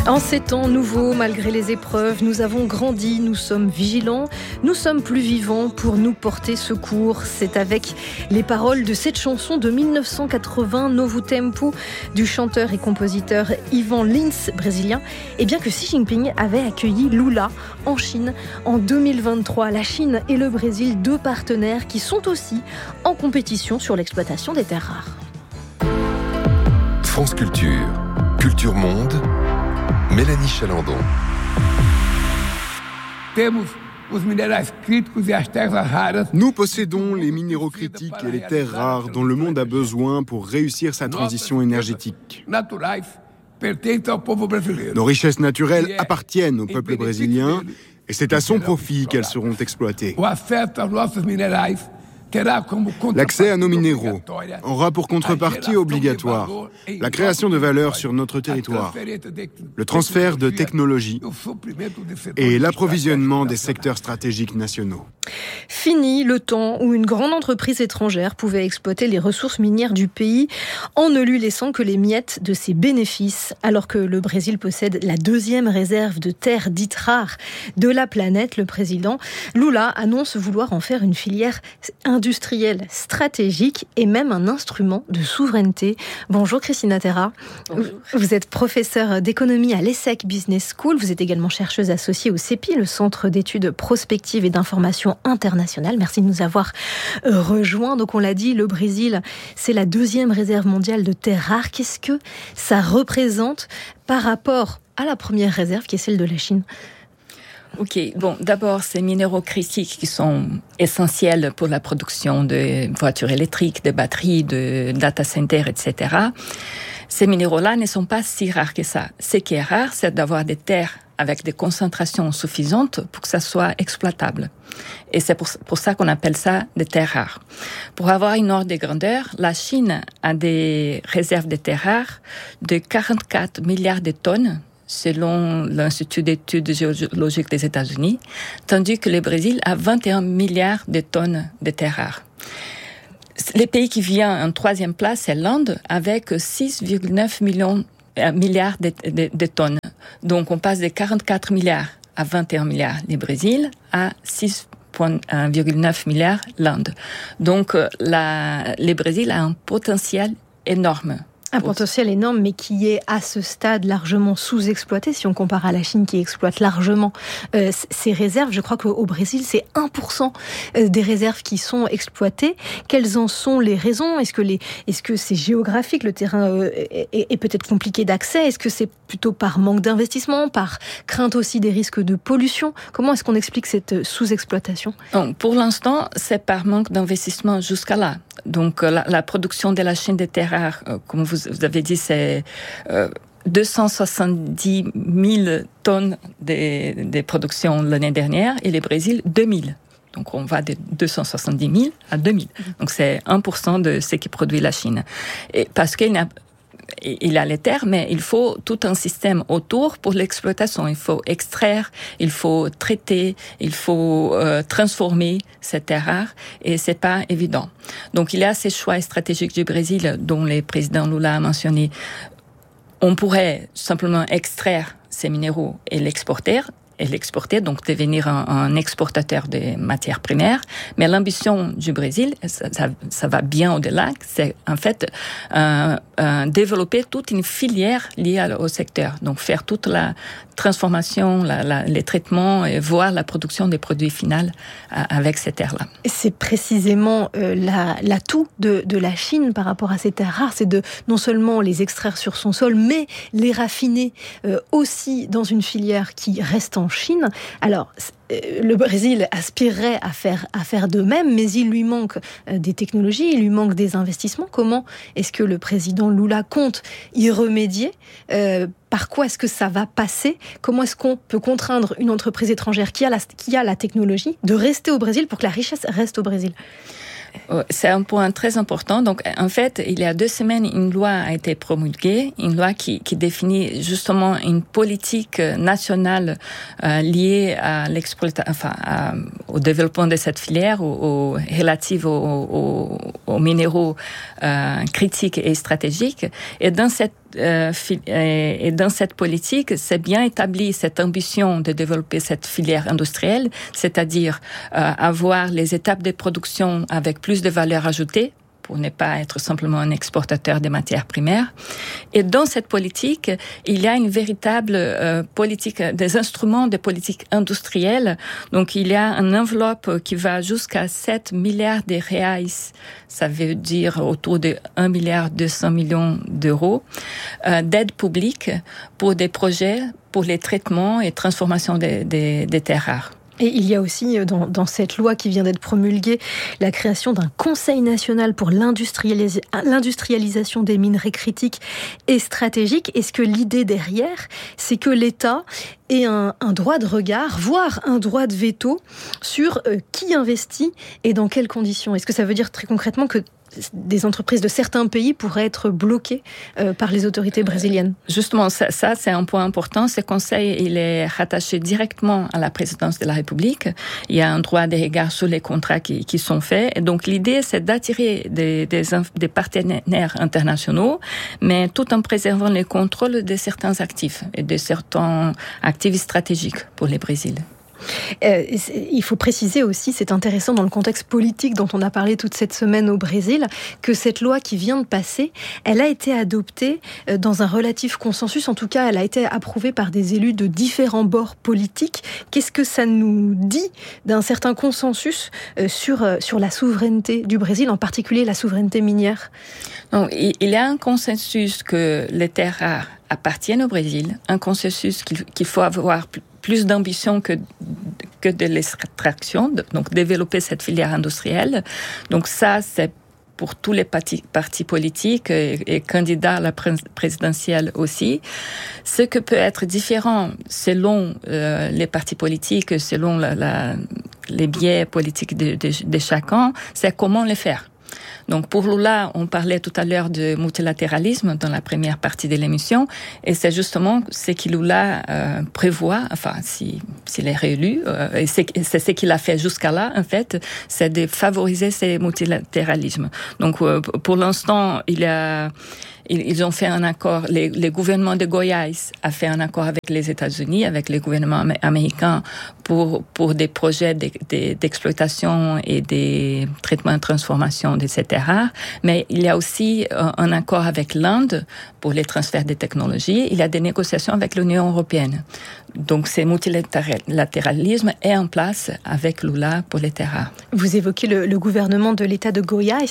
En ces temps nouveaux, malgré les épreuves, nous avons grandi, nous sommes vigilants, nous sommes plus vivants pour nous porter secours. C'est avec les paroles de cette chanson de 1980, Novo Tempo, du chanteur et compositeur Ivan Lins, brésilien, et bien que Xi Jinping avait accueilli Lula en Chine en 2023. La Chine et le Brésil, deux partenaires qui sont aussi en compétition sur l'exploitation des terres rares. France Culture, Culture Monde, Mélanie Chalandon. Nous possédons les minéraux critiques et les terres rares dont le monde a besoin pour réussir sa transition énergétique. Nos richesses naturelles appartiennent au peuple brésilien et c'est à son profit qu'elles seront exploitées. L'accès à nos minéraux aura pour contrepartie obligatoire la création de valeur sur notre territoire, le transfert de technologies et l'approvisionnement des secteurs stratégiques nationaux. Fini le temps où une grande entreprise étrangère pouvait exploiter les ressources minières du pays en ne lui laissant que les miettes de ses bénéfices, alors que le Brésil possède la deuxième réserve de terres dites rares de la planète. Le président Lula annonce vouloir en faire une filière industrielle stratégique et même un instrument de souveraineté. Bonjour Christina Terra. Bonjour. Vous êtes professeure d'économie à l'ESSEC Business School. Vous êtes également chercheuse associée au CEPI, le Centre d'études prospectives et d'information internationale. Merci de nous avoir rejoints. Donc on l'a dit, le Brésil, c'est la deuxième réserve mondiale de terres rares. Qu'est-ce que ça représente par rapport à la première réserve qui est celle de la Chine ? Ok, bon, d'abord, ces minéraux critiques qui sont essentiels pour la production de voitures électriques, de batteries, de data centers, etc. Ces minéraux-là ne sont pas si rares que ça. Ce qui est rare, c'est d'avoir des terres avec des concentrations suffisantes pour que ça soit exploitable. Et c'est pour ça qu'on appelle ça des terres rares. Pour avoir une ordre de grandeur, la Chine a des réserves de terres rares de 44 milliards de tonnes, selon l'Institut d'études géologiques des États-Unis, tandis que le Brésil a 21 milliards de tonnes de terres rares. Le pays qui vient en troisième place, c'est l'Inde, avec 6,9 milliards de tonnes. Donc, on passe de 44 milliards à 21 milliards le Brésil, à 6,9 milliards l'Inde. Donc, le Brésil a un potentiel énorme. Un potentiel énorme, mais qui est à ce stade largement sous-exploité. Si on compare à la Chine qui exploite largement ses réserves, je crois qu'au Brésil, c'est 1% des réserves qui sont exploitées. Quelles en sont les raisons ? Est-ce que c'est géographique ? Le terrain est peut-être compliqué d'accès ? Est-ce que c'est plutôt par manque d'investissement, par crainte aussi des risques de pollution ? Comment est-ce qu'on explique cette sous-exploitation ? Pour l'instant, c'est par manque d'investissement jusqu'à là. Donc, la production de la Chine des terres rares, comme vous avez dit, c'est 270 000 tonnes de production l'année dernière et le Brésil, 2 000. Donc, on va de 270 000 à 2 000. Donc, c'est 1% de ce qui produit la Chine. Et parce qu'il a les terres, mais il faut tout un système autour pour l'exploitation. Il faut extraire, il faut traiter, il faut transformer ces terres rares et c'est pas évident. Donc il y a ces choix stratégiques du Brésil dont le président Lula a mentionné. On pourrait simplement extraire ces minéraux et l'exporter, donc devenir un exportateur de matières premières. Mais l'ambition du Brésil, ça va bien au-delà, c'est en fait développer toute une filière liée au secteur. Donc faire toute la transformation, les traitements et voir la production des produits finaux avec ces terres-là. C'est précisément l'atout de la Chine par rapport à ces terres rares, c'est de non seulement les extraire sur son sol, mais les raffiner aussi dans une filière qui reste en Chine. Alors, le Brésil aspirerait à faire de même, mais il lui manque des technologies, il lui manque des investissements. Comment est-ce que le président Lula compte y remédier ? Par quoi est-ce que ça va passer ? Comment est-ce qu'on peut contraindre une entreprise étrangère qui a la technologie de rester au Brésil pour que la richesse reste au Brésil ? C'est un point très important. Donc, en fait, il y a 2 semaines, une loi a été promulguée, une loi qui définit justement une politique nationale liée à au développement de cette filière, relative aux minéraux critiques et stratégiques. Et dans cette et dans cette politique, c'est bien établi cette ambition de développer cette filière industrielle, c'est-à-dire avoir les étapes de production avec plus de valeur ajoutée, pour ne pas être simplement un exportateur des matières primaires. Et dans cette politique, il y a une véritable politique, des instruments de politique industrielle. Donc, il y a une enveloppe qui va jusqu'à 7 milliards de reais. Ça veut dire autour de 1,2 milliard d'euros d'aide publique pour des projets pour les traitements et transformations des terres rares. Et il y a aussi dans cette loi qui vient d'être promulguée la création d'un Conseil national pour l'industrialisation des minerais critiques et stratégiques. Est-ce que l'idée derrière, c'est que l'État ait un droit de regard, voire un droit de veto sur qui investit et dans quelles conditions? Est-ce que ça veut dire très concrètement que des entreprises de certains pays pourraient être bloquées par les autorités brésiliennes? Justement, ça c'est un point important. Ce conseil, il est rattaché directement à la présidence de la République. Il y a un droit de regard sur les contrats qui sont faits. Et donc, l'idée, c'est d'attirer des partenaires internationaux, mais tout en préservant le contrôle de certains actifs et de certains actifs stratégiques pour le Brésil. Il faut préciser aussi, c'est intéressant dans le contexte politique dont on a parlé toute cette semaine au Brésil, que cette loi qui vient de passer, elle a été adoptée dans un relatif consensus. En tout cas, elle a été approuvée par des élus de différents bords politiques. Qu'est-ce que ça nous dit d'un certain consensus sur la souveraineté du Brésil, en particulier la souveraineté minière? Donc, il y a un consensus que les terres rares appartiennent au Brésil, un consensus qu'il faut avoir plus d'ambition que de l'extraction, donc développer cette filière industrielle. Donc ça, c'est pour tous les partis politiques et candidats à la présidentielle aussi. Ce que peut être différent selon les partis politiques, selon les biais politiques de chacun, c'est comment le faire. Donc pour Lula, on parlait tout à l'heure de multilatéralisme dans la première partie de l'émission, et c'est justement ce que Lula prévoit, enfin s'il est réélu, et c'est ce qu'il a fait jusqu'à là en fait, c'est de favoriser ce multilatéralisme. Donc pour l'instant, ils ont fait un accord, les gouvernements de Goiás a fait un accord avec les États-Unis, avec les gouvernements américains pour des projets d'exploitation et des traitements de transformation de ces terres rares. Mais il y a aussi un accord avec l'Inde pour les transferts de technologies. Il y a des négociations avec l'Union européenne. Donc, ce multilatéralisme est en place avec Lula pour les terres rares. Vous évoquez le gouvernement de l'État de Goiás.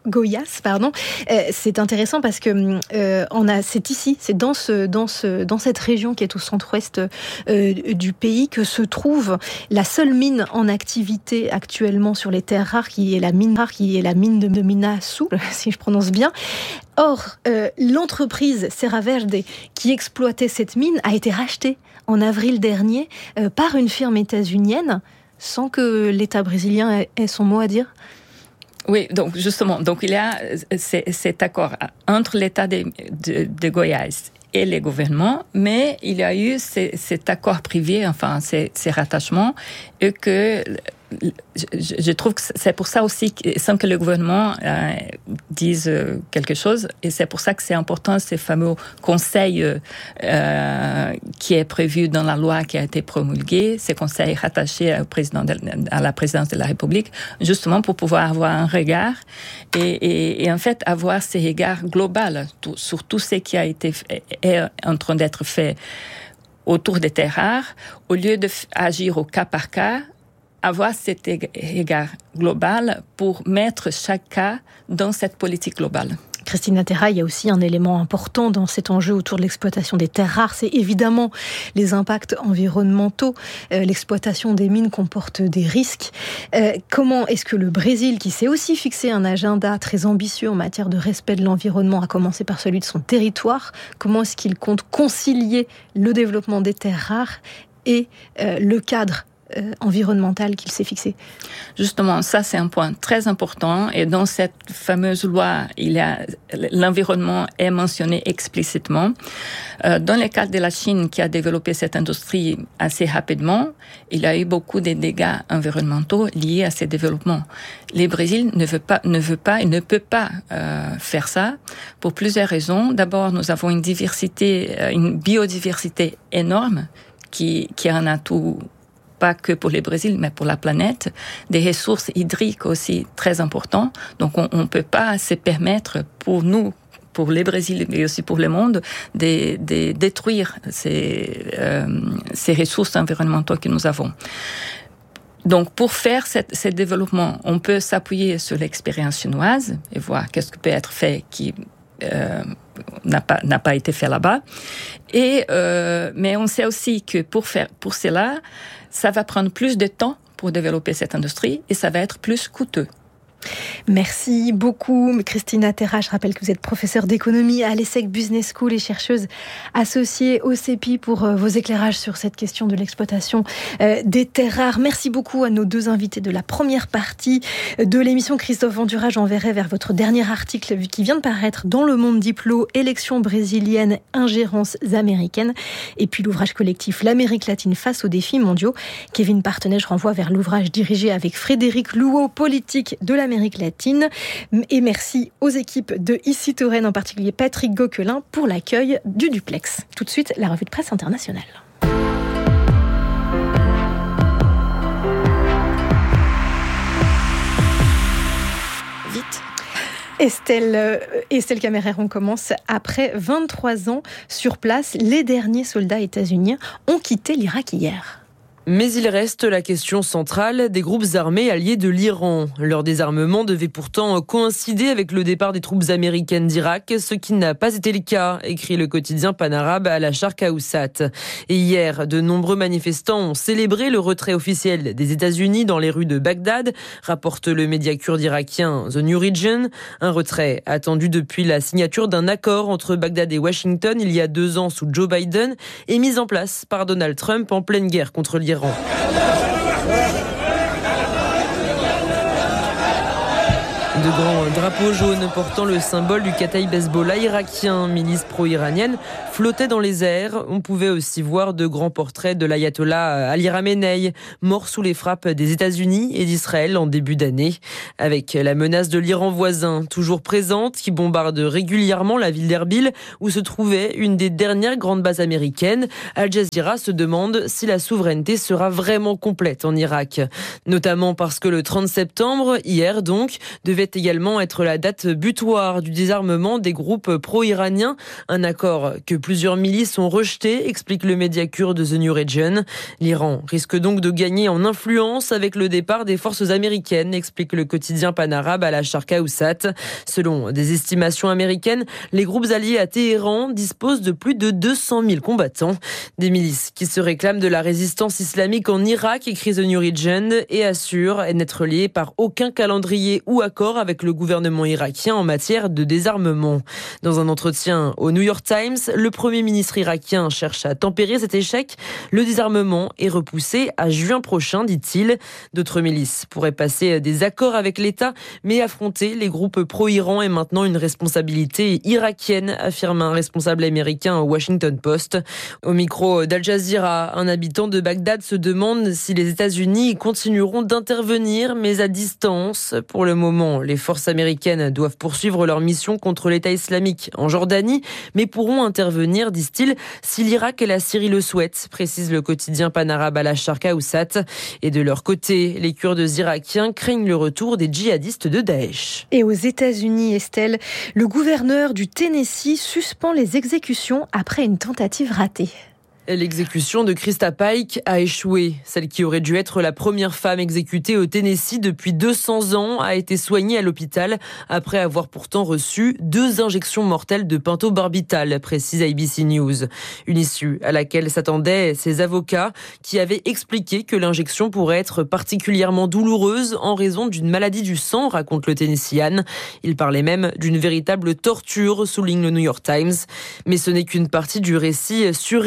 C'est intéressant parce que c'est dans cette région qui est au centre-ouest du pays que se trouve la seule mine en activité actuellement sur les terres rares, qui est la mine de Minaçu, si je prononce bien. Or, l'entreprise Serra Verde qui exploitait cette mine a été rachetée en avril dernier par une firme états-unienne sans que l'État brésilien ait son mot à dire. Oui, donc justement, il y a cet accord entre l'État de Goiás et les gouvernements, mais il y a eu cet accord privé, enfin ces rattachements, et que je trouve que c'est pour ça aussi, sans que le gouvernement dise quelque chose, et c'est pour ça que c'est important, ces fameux conseils qui est prévu dans la loi qui a été promulguée, ces conseils rattachés à la présidence de la République, justement pour pouvoir avoir un regard et en fait avoir ces regards globaux sur tout ce qui est en train d'être fait autour des terres rares, au lieu d'agir au cas par cas, avoir cet égard global pour mettre chaque cas dans cette politique globale. Christina Terra, il y a aussi un élément important dans cet enjeu autour de l'exploitation des terres rares, c'est évidemment les impacts environnementaux. L'exploitation des mines comporte des risques. Comment est-ce que le Brésil, qui s'est aussi fixé un agenda très ambitieux en matière de respect de l'environnement, à commencer par celui de son territoire, comment est-ce qu'il compte concilier le développement des terres rares et le cadre environnementale qu'il s'est fixée. Justement, ça c'est un point très important et dans cette fameuse loi, l'environnement est mentionné explicitement. Dans le cas de la Chine qui a développé cette industrie assez rapidement, il y a eu beaucoup de dégâts environnementaux liés à ces développements. Le Brésil ne peut pas faire ça pour plusieurs raisons. D'abord, nous avons une biodiversité énorme qui est un atout pas que pour le Brésil, mais pour la planète, des ressources hydriques aussi très importantes. Donc, on ne peut pas se permettre pour nous, pour le Brésil, mais aussi pour le monde, de détruire ces ressources environnementales que nous avons. Donc, pour faire ce développement, on peut s'appuyer sur l'expérience chinoise et voir qu'est-ce qui peut être fait qui n'a pas été fait là-bas. Mais on sait aussi que pour cela, ça va prendre plus de temps pour développer cette industrie et ça va être plus coûteux. Merci beaucoup, Christina Terra. Je rappelle que vous êtes professeure d'économie à l'ESSEC Business School et chercheuse associée au CEPI pour vos éclairages sur cette question de l'exploitation des terres rares. Merci beaucoup à nos deux invités de la première partie de l'émission. Christophe Vendura, j'enverrai vers votre dernier article qui vient de paraître dans Le Monde Diplo, élections brésiliennes, ingérences américaines. Et puis l'ouvrage collectif L'Amérique latine face aux défis mondiaux. Kevin Partenay, je renvoie vers l'ouvrage dirigé avec Frédéric Louot, politique de l'Amérique latine. Et merci aux équipes de Ici Touraine, en particulier Patrick Gauquelin, pour l'accueil du duplex. Tout de suite, la revue de presse internationale. Estelle Camérère, on commence. Après 23 ans sur place, les derniers soldats états-uniens ont quitté l'Irak hier. Mais il reste la question centrale des groupes armés alliés de l'Iran. Leur désarmement devait pourtant coïncider avec le départ des troupes américaines d'Irak, ce qui n'a pas été le cas, écrit le quotidien panarabe Al-Sharq Awsat. Et hier, de nombreux manifestants ont célébré le retrait officiel des États-Unis dans les rues de Bagdad, rapporte le média kurde irakien The New Region. Un retrait attendu depuis la signature d'un accord entre Bagdad et Washington il y a 2 ans sous Joe Biden et mis en place par Donald Trump en pleine guerre contre l'Iran. De grands drapeaux jaunes portant le symbole du Kataïb Hezbollah irakien, milice pro-iranienne, flottaient dans les airs. On pouvait aussi voir de grands portraits de l'ayatollah Ali Khamenei, mort sous les frappes des États-Unis et d'Israël en début d'année. Avec la menace de l'Iran voisin, toujours présente, qui bombarde régulièrement la ville d'Erbil, où se trouvait une des dernières grandes bases américaines, Al Jazeera se demande si la souveraineté sera vraiment complète en Irak. Notamment parce que le 30 septembre, hier donc, devait également être la date butoir du désarmement des groupes pro-iraniens. Un accord que plusieurs milices ont rejeté, explique le média kurde The New Region. L'Iran risque donc de gagner en influence avec le départ des forces américaines, explique le quotidien panarabe Al-Sharq Awsat. Selon des estimations américaines, les groupes alliés à Téhéran disposent de plus de 200 000 combattants. Des milices qui se réclament de la résistance islamique en Irak, écrit The New Region, et assurent n'être liées par aucun calendrier ou accord avec le gouvernement irakien en matière de désarmement. Dans un entretien au New York Times, le Premier ministre irakien cherche à tempérer cet échec. Le désarmement est repoussé à juin prochain, dit-il. D'autres milices pourraient passer des accords avec l'État, mais affronter les groupes pro-Iran est maintenant une responsabilité irakienne, affirme un responsable américain au Washington Post. Au micro d'Al Jazeera, un habitant de Bagdad se demande si les États-Unis continueront d'intervenir, mais à distance. Pour le moment, les forces américaines doivent poursuivre leur mission contre l'État islamique en Jordanie, mais pourront intervenir, disent-ils, si l'Irak et la Syrie le souhaitent, précise le quotidien panarabe Al-Sharq Awsat. Et de leur côté, les Kurdes irakiens craignent le retour des djihadistes de Daesh. Et aux États-Unis, Estelle, le gouverneur du Tennessee suspend les exécutions après une tentative ratée. L'exécution de Krista Pike a échoué. Celle qui aurait dû être la première femme exécutée au Tennessee depuis 200 ans a été soignée à l'hôpital après avoir pourtant reçu 2 injections mortelles de pentobarbital, précise ABC News. Une issue à laquelle s'attendaient ses avocats qui avaient expliqué que l'injection pourrait être particulièrement douloureuse en raison d'une maladie du sang, raconte le Tennessean. Il parlait même d'une véritable torture, souligne le New York Times. Mais ce n'est qu'une partie du récit surréaliste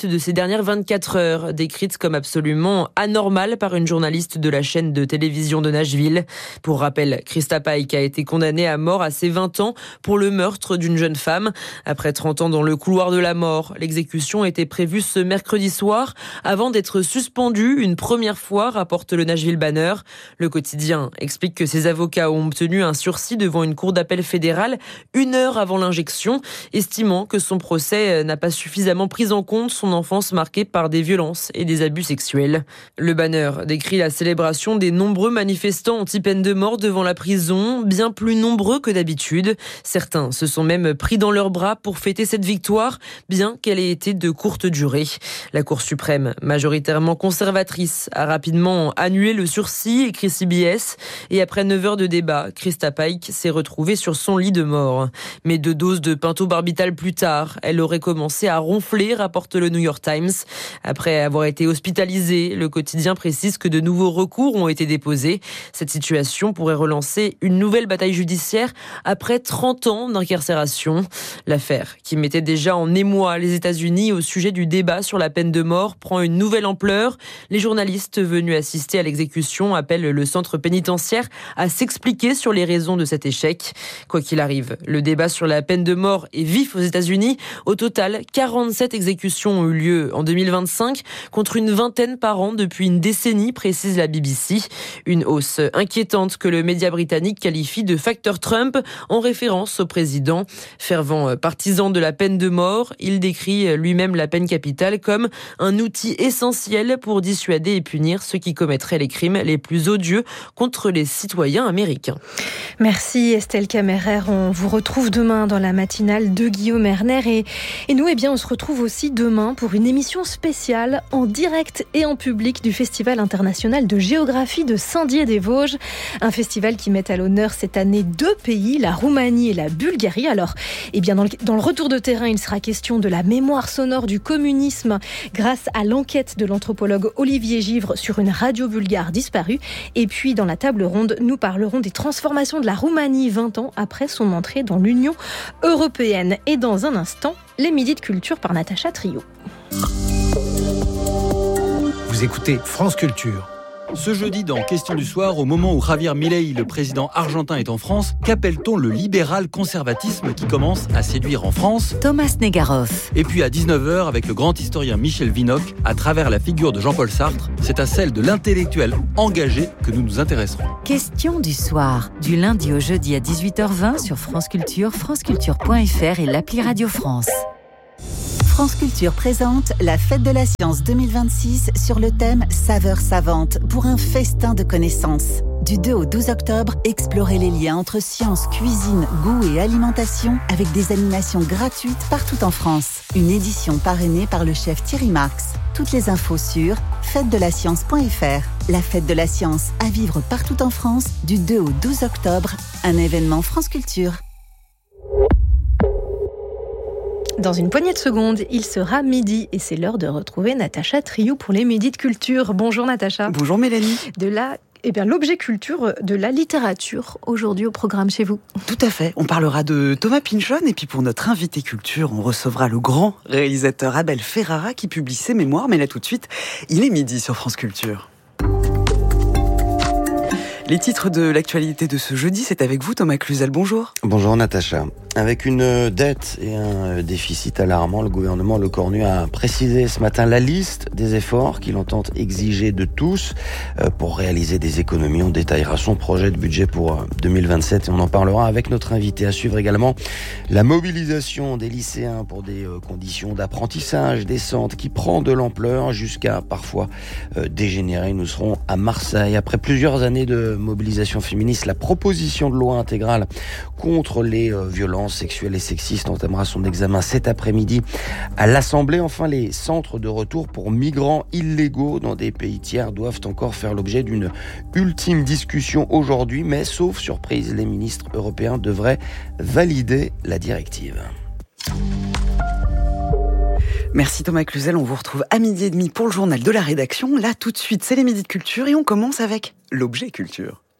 liste de ces dernières 24 heures, décrite comme absolument anormale par une journaliste de la chaîne de télévision de Nashville. Pour rappel, Krista Pike a été condamnée à mort à ses 20 ans pour le meurtre d'une jeune femme. Après 30 ans dans le couloir de la mort, l'exécution était prévue ce mercredi soir avant d'être suspendue une première fois, rapporte le Nashville Banner. Le quotidien explique que ses avocats ont obtenu un sursis devant une cour d'appel fédérale 1 heure avant l'injection, estimant que son procès n'a pas suffisamment pris en compte son enfance marquée par des violences et des abus sexuels. Le Banner décrit la célébration des nombreux manifestants anti-peine de mort devant la prison, bien plus nombreux que d'habitude. Certains se sont même pris dans leurs bras pour fêter cette victoire, bien qu'elle ait été de courte durée. La Cour suprême, majoritairement conservatrice, a rapidement annulé le sursis, écrit CBS, et après 9 heures de débat, Krista Pike s'est retrouvée sur son lit de mort. Mais 2 doses de pentobarbital plus tard, elle aurait commencé à ronfler, rapporte le New York Times. Après avoir été hospitalisée, le quotidien précise que de nouveaux recours ont été déposés. Cette situation pourrait relancer une nouvelle bataille judiciaire après 30 ans d'incarcération. L'affaire, qui mettait déjà en émoi les États-Unis au sujet du débat sur la peine de mort, prend une nouvelle ampleur. Les journalistes venus assister à l'exécution appellent le centre pénitentiaire à s'expliquer sur les raisons de cet échec. Quoi qu'il arrive, le débat sur la peine de mort est vif aux États-Unis. Au total, 47 exécutions ont eu lieu en 2025, contre une vingtaine par an depuis une décennie, précise la BBC. Une hausse inquiétante que le média britannique qualifie de facteur Trump, en référence au président. Fervent partisan de la peine de mort, il décrit lui-même la peine capitale comme un outil essentiel pour dissuader et punir ceux qui commettraient les crimes les plus odieux contre les citoyens américains. Merci Estelle Camerer. On vous retrouve demain dans la matinale de Guillaume Erner. Et nous, on se retrouve aussi demain pour une émission spéciale en direct et en public du Festival international de géographie de Saint-Dié-des-Vosges. Un festival qui met à l'honneur cette année 2 pays, la Roumanie et la Bulgarie. Alors, dans le retour de terrain, il sera question de la mémoire sonore du communisme grâce à l'enquête de l'anthropologue Olivier Givre sur une radio bulgare disparue. Et puis, dans la table ronde, nous parlerons des transformations de la Roumanie 20 ans après son entrée dans l'Union européenne. Et dans un instant, les Midis de Culture par Natacha Trio. Vous écoutez France Culture. Ce jeudi, dans Question du soir, au moment où Javier Milei, le président argentin, est en France, qu'appelle-t-on le libéral conservatisme qui commence à séduire en France ? Thomas Negaroff. Et puis à 19h, avec le grand historien Michel Vinocq, à travers la figure de Jean-Paul Sartre, c'est à celle de l'intellectuel engagé que nous nous intéresserons. Question du soir, du lundi au jeudi à 18h20 sur France Culture, franceculture.fr et l'appli Radio France. France Culture présente la Fête de la Science 2026 sur le thème Saveurs savantes pour un festin de connaissances. Du 2 au 12 octobre, explorez les liens entre science, cuisine, goût et alimentation avec des animations gratuites partout en France. Une édition parrainée par le chef Thierry Marx. Toutes les infos sur fêtedelaScience.fr. La Fête de la Science à vivre partout en France du 2 au 12 octobre. Un événement France Culture. Dans une poignée de secondes, il sera midi et c'est l'heure de retrouver Natacha Trio pour les Midis de Culture. Bonjour Natacha. Bonjour Mélanie. L'objet culture de la littérature aujourd'hui au programme chez vous. Tout à fait. On parlera de Thomas Pynchon et puis pour notre invité culture, on recevra le grand réalisateur Abel Ferrara qui publie ses mémoires. Mais là tout de suite, il est midi sur France Culture. Les titres de l'actualité de ce jeudi, c'est avec vous Thomas Cluzel, bonjour. Bonjour Natacha. Avec une dette et un déficit alarmant, le gouvernement Lecornu a précisé ce matin la liste des efforts qu'il entend exiger de tous pour réaliser des économies. On détaillera son projet de budget pour 2027 et on en parlera avec notre invité. À suivre également la mobilisation des lycéens pour des conditions d'apprentissage décentes qui prend de l'ampleur jusqu'à parfois dégénérer. Nous serons à Marseille. Après plusieurs années de mobilisation féministe, la proposition de loi intégrale contre les violences sexuelles et sexistes entamera son examen cet après-midi à l'Assemblée. Enfin, les centres de retour pour migrants illégaux dans des pays tiers doivent encore faire l'objet d'une ultime discussion aujourd'hui, mais sauf surprise, les ministres européens devraient valider la directive. Merci Thomas Cluzel, on vous retrouve à 12h30 pour le journal de la rédaction. Là tout de suite, c'est les Midis de Culture et on commence avec l'objet culture.